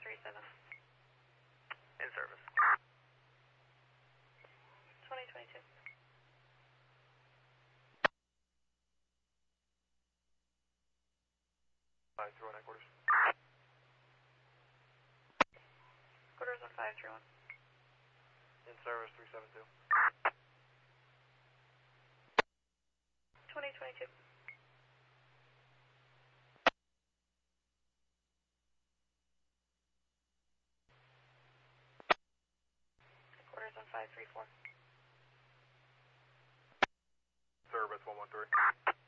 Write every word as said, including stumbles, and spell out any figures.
three seven. In service. twenty twenty-two. five three one headquarters. Quarters on five three one. In service three seven two. twenty twenty-two. Quarters on five three four. Service one one three.